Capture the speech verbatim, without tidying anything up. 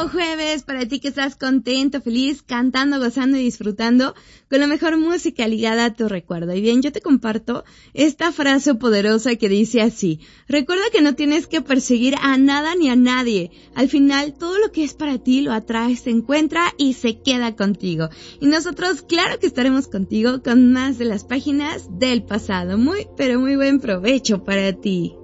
jueves para ti que estás contento, feliz, cantando, gozando y disfrutando con la mejor música ligada a tu recuerdo. Y bien, yo te comparto esta frase poderosa que dice así: recuerda que no tienes que perseguir a nada ni a nadie. Al final, todo lo que es para ti lo atraes, se encuentra y se queda contigo. Y nosotros, claro que estaremos contigo con más de las páginas del pasado. Muy, pero muy buen provecho para ti.